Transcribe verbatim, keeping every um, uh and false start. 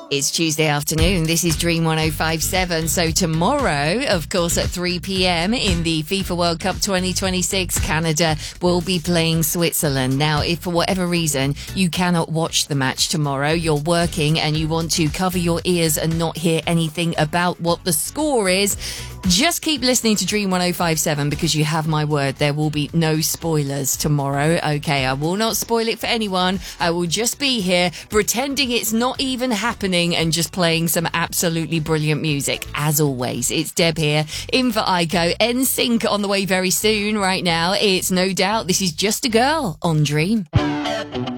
It's Tuesday afternoon. This is Dream one oh five seven. So tomorrow, of course, at three p.m. in the FIFA World Cup twenty twenty-six, Canada will be playing Switzerland. Now, if for whatever reason you cannot watch the match tomorrow, you're working and you want to cover your ears and not hear anything about what the score is, just keep listening to Dream one oh five seven because you have my word. There will be no spoilers tomorrow. Okay, I will not spoil it for anyone. I will just be here pretending it's not even happening and just playing some absolutely brilliant music. As always, it's Deb here, in for Aiko. N Sync on the way very soon. Right now, it's No Doubt. This is Just a Girl on Dream.